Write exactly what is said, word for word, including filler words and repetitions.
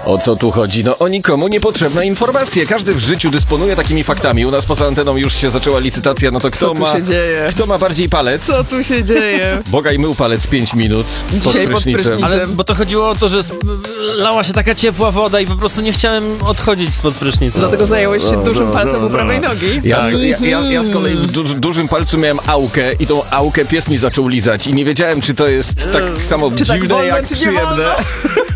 O co tu chodzi? No o nikomu niepotrzebne informacje. Każdy w życiu dysponuje takimi faktami. U nas poza anteną już się zaczęła licytacja, no to kto Co tu ma... się dzieje? Kto ma bardziej palec? Co tu się dzieje? Bogaj mył palec pięć minut Dzisiaj pod prysznicem. Ale bo to chodziło o to, że sp- lała się taka ciepła woda i po prostu nie chciałem odchodzić spod prysznica. Dlatego zająłeś się dużym palcem u prawej nogi. Ja, Tak. ja, ja, ja z kolei w du- dużym palcu miałem aukę i tą aukę pies mi zaczął lizać i nie wiedziałem, czy to jest tak samo Czy tak dziwne wolno, jak czy nie przyjemne. wolno?